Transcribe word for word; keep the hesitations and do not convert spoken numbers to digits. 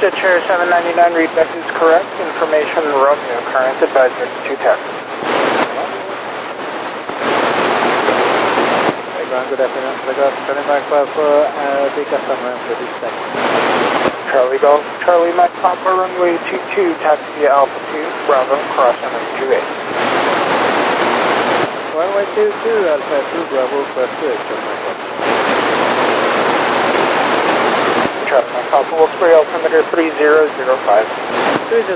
Stitcher seven ninety-nine, readback is correct. Information Romeo, current advisor two taxi. Good afternoon, Telegraph, Charlie Mike Papa, uh, big customer for this taxi. Charlie Golf, Charlie Mike Papa, runway two two, taxi via Alpha two, Bravo, cross runway two eight. Runway two two, Alpha two, Bravo, cross two eight, Charlie Mike Papa. Charlie Mike Papa will spray altimeter three zero zero five.